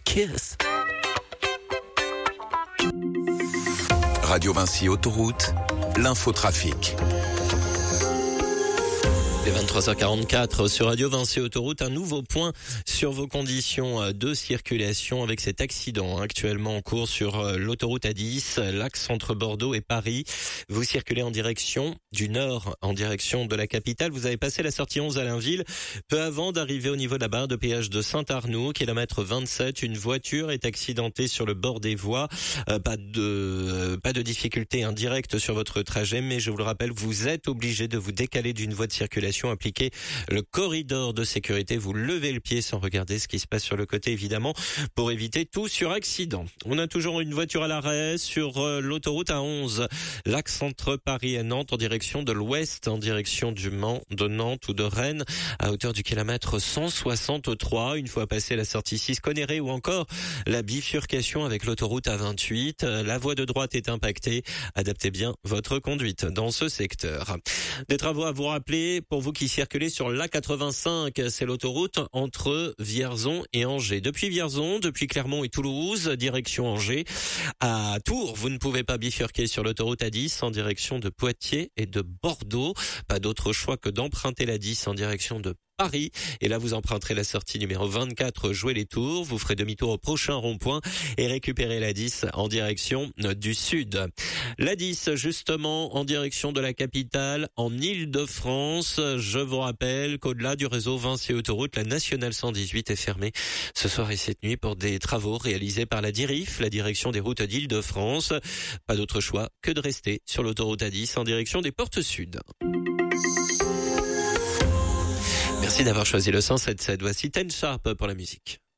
Kiss. Radio Vinci Autoroute, l'infotrafic. Les 23h44 sur Radio Vinci Autoroute, un nouveau point sur vos conditions de circulation avec cet accident actuellement en cours sur l'autoroute A10, l'axe entre Bordeaux et Paris. Vous circulez en direction du nord, en direction de la capitale. Vous avez passé la sortie 11 à Lainville. Peu avant d'arriver au niveau de la barre de péage de Saint-Arnoux, kilomètre 27, une voiture est accidentée sur le bord des voies. Pas de difficulté indirecte sur votre trajet, mais je vous le rappelle, vous êtes obligé de vous décaler d'une voie de circulation, appliquer le corridor de sécurité. Vous levez le pied sans regarder ce qui se passe sur le côté, évidemment, pour éviter tout suraccident. On a toujours une voiture à l'arrêt sur l'autoroute A11, l'axe entre Paris et Nantes en direction de l'ouest, en direction du Mans, de Nantes ou de Rennes, à hauteur du kilomètre 163. Une fois passé la sortie 6 Conneré ou encore la bifurcation avec l'autoroute A28, la voie de droite est impactée. Adaptez bien votre conduite dans ce secteur. Des travaux à vous rappeler pour vous qui circulez sur l'A85, c'est l'autoroute entre Vierzon et Angers. Depuis Vierzon, depuis Clermont et Toulouse, direction Angers. À Tours, vous ne pouvez pas bifurquer sur l'autoroute A10 en direction de Poitiers et de Bordeaux. Pas d'autre choix que d'emprunter la 10 en direction de Paris. Et là, vous emprunterez la sortie numéro 24, jouez les tours. Vous ferez demi-tour au prochain rond-point et récupérez la 10 en direction du sud. La 10, justement, en direction de la capitale, en Île-de-France. Je vous rappelle qu'au-delà du réseau Vinci Autoroute, la nationale 118 est fermée ce soir et cette nuit pour des travaux réalisés par la DIRIF, la direction des routes d'Île-de-France. Pas d'autre choix que de rester sur l'autoroute A10 en direction des portes sud. Merci d'avoir choisi le 107.7. Voici Ten Sharp pour la musique.